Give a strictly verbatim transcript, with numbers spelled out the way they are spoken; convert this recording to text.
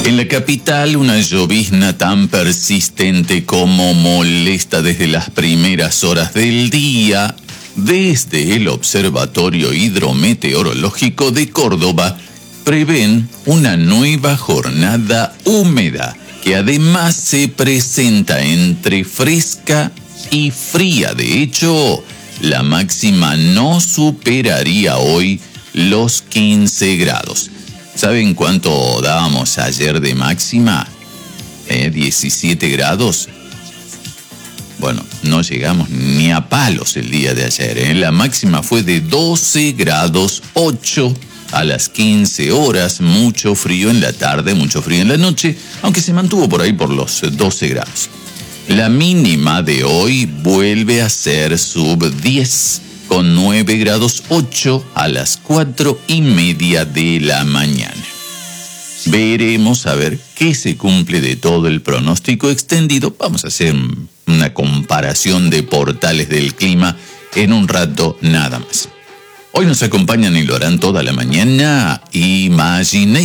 En la capital, una llovizna tan persistente como molesta desde las primeras horas del día. Desde el Observatorio Hidrometeorológico de Córdoba, prevén una nueva jornada húmeda, que además se presenta entre fresca y fría. De hecho, la máxima no superaría hoy los quince grados. ¿Saben cuánto dábamos ayer de máxima? ¿Eh? diecisiete grados. Bueno, no llegamos ni a palos el día de ayer, ¿eh? La máxima fue de doce grados ocho a las quince horas. Mucho frío en la tarde, mucho frío en la noche, aunque se mantuvo por ahí por los doce grados. La mínima de hoy vuelve a ser sub diez, con nueve grados ocho a las cuatro y media de la mañana. Veremos a ver qué se cumple de todo el pronóstico extendido. Vamos a hacer una comparación de portales del clima en un rato nada más. Hoy nos acompañan y lo harán toda la mañana Imagination.